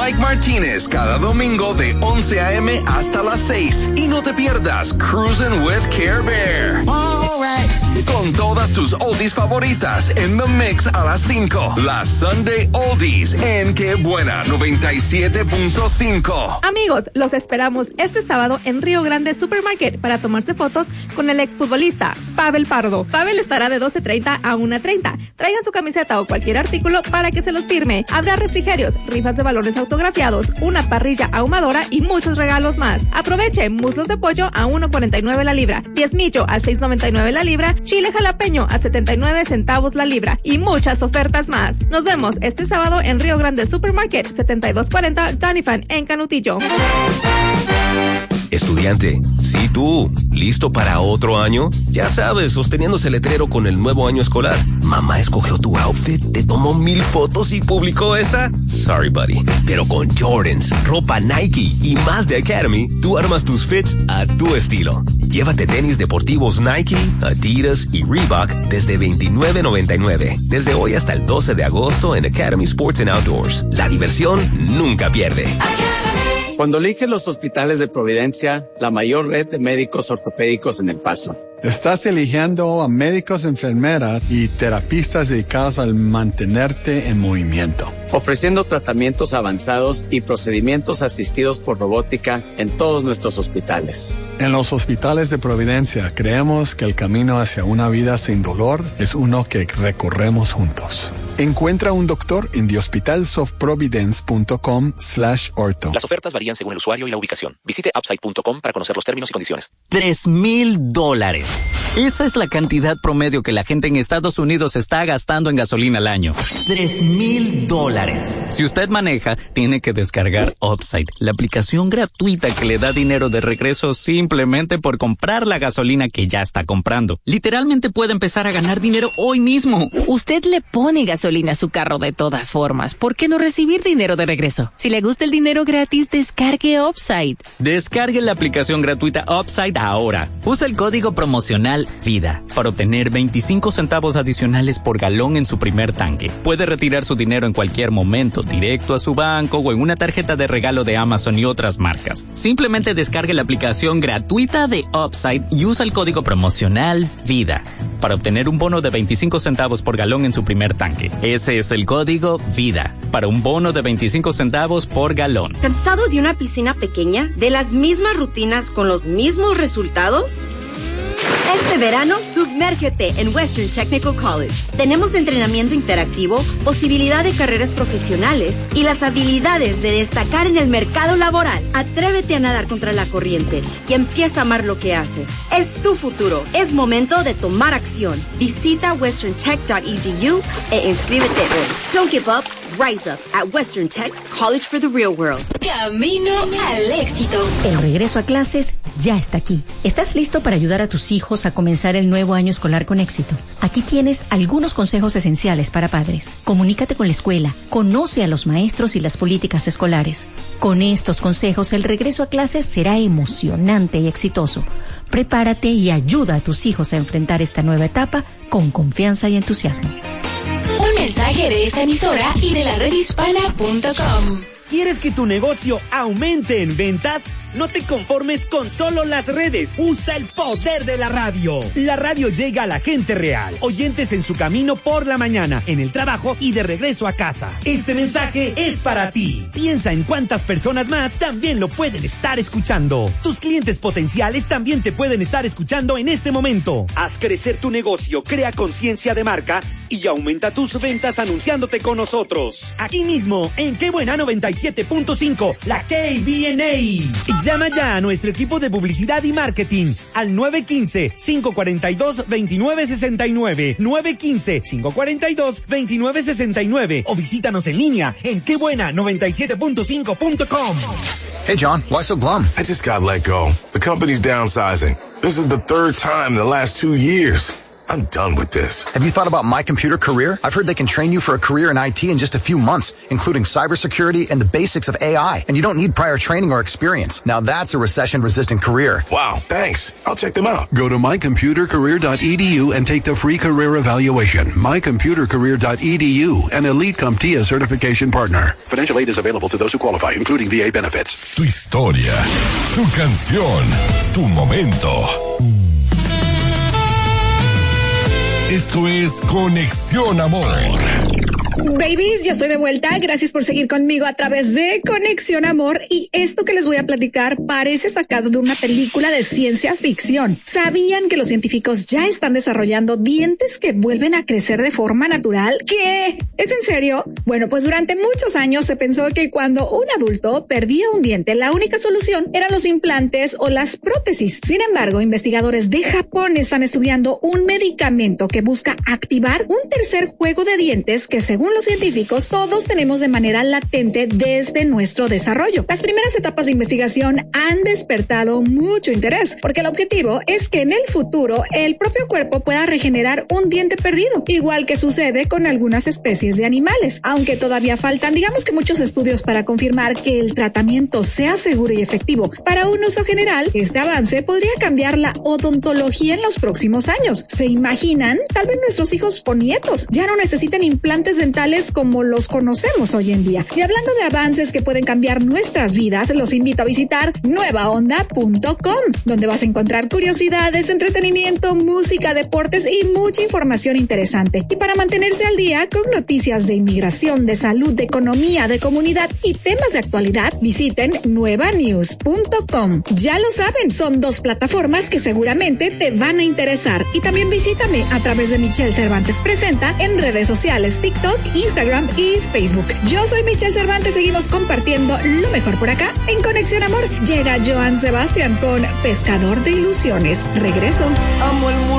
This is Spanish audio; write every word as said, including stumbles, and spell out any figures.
Mike Martínez cada domingo de once a.m. hasta las seis. Y no te pierdas Cruising with Care Bear. All right. Con todas tus oldies favoritas en The Mix a las cinco. Las Sunday Oldies en Qué Buena noventa y siete punto cinco. Amigos, los esperamos este sábado en Río Grande Supermarket para tomarse fotos con el exfutbolista Pavel Pardo. Pavel estará de doce treinta a una treinta. Traigan su camiseta o cualquier artículo para que se los firme. Habrá refrigerios, rifas de balones autografiados, una parrilla ahumadora y muchos regalos más. Aproveche muslos de pollo a uno cuarenta y nueve la libra, diezmillo a seis noventa y nueve la libra, chile jalapeño a setenta y nueve centavos la libra y muchas ofertas más. Nos vemos este sábado en Río Grande Supermarket, setenta y dos cuarenta Doniphan en Canutillo. Estudiante, sí tú, ¿listo para otro año? Ya sabes, sosteniendo ese letrero con el nuevo año escolar. Mamá escogió tu outfit, te tomó mil fotos y publicó esa. Sorry, buddy. Pero con Jordans, ropa Nike y más de Academy, tú armas tus fits a tu estilo. Llévate tenis deportivos Nike, Adidas y Reebok desde veintinueve noventa y nueve. Desde hoy hasta el doce de agosto en Academy Sports and Outdoors. La diversión nunca pierde. Cuando eliges los hospitales de Providencia, la mayor red de médicos ortopédicos en El Paso. Estás eligiendo a médicos, enfermeras y terapistas dedicados al mantenerte en movimiento. Ofreciendo tratamientos avanzados y procedimientos asistidos por robótica en todos nuestros hospitales. En los hospitales de Providencia creemos que el camino hacia una vida sin dolor es uno que recorremos juntos. Encuentra un doctor en thehospitalsofprovidence.com slash ortho. Las ofertas varían según el usuario y la ubicación. Visite upside punto com para conocer los términos y condiciones. Tres mil dólares. Esa es la cantidad promedio que la gente en Estados Unidos está gastando en gasolina al año. Tres mil dólares. Si usted maneja, tiene que descargar Upside, la aplicación gratuita que le da dinero de regreso simplemente por comprar la gasolina que ya está comprando. Literalmente puede empezar a ganar dinero hoy mismo. Usted le pone gasolina a su carro de todas formas. ¿Por qué no recibir dinero de regreso? Si le gusta el dinero gratis, descargue Upside. Descargue la aplicación gratuita Upside ahora. Usa el código promocional VIDA para obtener veinticinco centavos adicionales por galón en su primer tanque. Puede retirar su dinero en cualquier momento, directo a su banco o en una tarjeta de regalo de Amazon y otras marcas. Simplemente descargue la aplicación gratuita de Upside y usa el código promocional VIDA para obtener un bono de veinticinco centavos por galón en su primer tanque. Ese es el código VIDA para un bono de veinticinco centavos por galón. ¿Cansado de una piscina pequeña? ¿De las mismas rutinas con los mismos resultados? Este verano, sumérgete en Western Technical College. Tenemos entrenamiento interactivo, posibilidad de carreras profesionales y las habilidades de destacar en el mercado laboral. Atrévete a nadar contra la corriente y empieza a amar lo que haces. Es tu futuro. Es momento de tomar acción. Visita western tech punto e d u e inscríbete hoy. Don't give up. Rise up at Western Tech College for the Real World. Camino al éxito. El regreso a clases ya está aquí. ¿Estás listo para ayudar a tus hijos a comenzar el nuevo año escolar con éxito? Aquí tienes algunos consejos esenciales para padres. Comunícate con la escuela, conoce a los maestros y las políticas escolares. Con estos consejos, el regreso a clases será emocionante y exitoso. Prepárate y ayuda a tus hijos a enfrentar esta nueva etapa con confianza y entusiasmo. Un mensaje de esta emisora y de la red hispana punto com. ¿Quieres que tu negocio aumente en ventas? No te conformes con solo las redes. Usa el poder de la radio. La radio llega a la gente real. Oyentes en su camino por la mañana, en el trabajo y de regreso a casa. Este mensaje es para ti. Piensa en cuántas personas más también lo pueden estar escuchando. Tus clientes potenciales también te pueden estar escuchando en este momento. Haz crecer tu negocio, crea conciencia de marca y aumenta tus ventas anunciándote con nosotros. Aquí mismo, en Qué Buena noventa y siete punto cinco, la K B N A. Llama ya a nuestro equipo de publicidad y marketing al nueve uno cinco, cinco cuatro dos, dos nueve seis nueve, nueve uno cinco, cinco cuatro dos, dos nueve seis nueve o visítanos en línea en qué buena noventa y siete punto cinco punto com. Hey John, why so glum? I just got let go. The company's downsizing. This is the third time in the last two years. I'm done with this. Have you thought about My Computer Career? I've heard they can train you for a career in I T in just a few months, including cybersecurity and the basics of A I. And you don't need prior training or experience. Now that's a recession-resistant career. Wow, thanks. I'll check them out. Go to my computer career dot e d u and take the free career evaluation. my computer career dot e d u, an Elite CompTIA certification partner. Financial aid is available to those who qualify, including V A benefits. Tu historia, tu canción, tu momento. Esto es Conexión Amor. Babies, ya estoy de vuelta. Gracias por seguir conmigo a través de Conexión Amor. Y esto que les voy a platicar parece sacado de una película de ciencia ficción. ¿Sabían que los científicos ya están desarrollando dientes que vuelven a crecer de forma natural? ¿Qué? ¿Es en serio? Bueno, pues durante muchos años se pensó que cuando un adulto perdía un diente, la única solución eran los implantes o las prótesis. Sin embargo, investigadores de Japón están estudiando un medicamento que busca activar un tercer juego de dientes que, según los científicos, todos tenemos de manera latente desde nuestro desarrollo. Las primeras etapas de investigación han despertado mucho interés, porque el objetivo es que en el futuro el propio cuerpo pueda regenerar un diente perdido, igual que sucede con algunas especies de animales. Aunque todavía faltan, digamos que muchos estudios para confirmar que el tratamiento sea seguro y efectivo para un uso general, este avance podría cambiar la odontología en los próximos años. ¿Se imaginan? Tal vez nuestros hijos o nietos ya no necesiten implantes dentales como los conocemos hoy en día. Y hablando de avances que pueden cambiar nuestras vidas, los invito a visitar nueva onda punto com, donde vas a encontrar curiosidades, entretenimiento, música, deportes y mucha información interesante. Y para mantenerse al día con noticias de inmigración, de salud, de economía, de comunidad y temas de actualidad, visiten nueva news punto com. Ya lo saben, son dos plataformas que seguramente te van a interesar. Y también visítame a través de Michelle Cervantes Presenta en redes sociales, TikTok, Instagram y Facebook. Yo soy Michelle Cervantes, seguimos compartiendo lo mejor por acá en Conexión Amor. Llega Joan Sebastián con Pescador de Ilusiones. Regreso. Amo el mundo.